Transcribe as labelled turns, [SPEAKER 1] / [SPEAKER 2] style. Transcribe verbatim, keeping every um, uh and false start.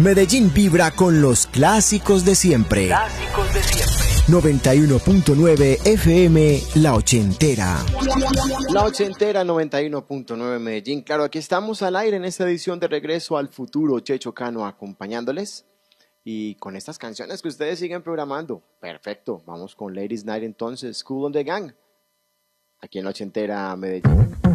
[SPEAKER 1] Medellín vibra con los clásicos de siempre.
[SPEAKER 2] Clásicos de siempre.
[SPEAKER 1] noventa y uno punto nueve F M, La Ochentera.
[SPEAKER 3] La Ochentera noventa y uno punto nueve Medellín. Claro, aquí estamos al aire en esta edición de Regreso al Futuro. Checho Cano acompañándoles. Y con estas canciones que ustedes siguen programando. Perfecto. Vamos con Ladies Night entonces. Kool and the Gang. Aquí en La Ochentera Medellín.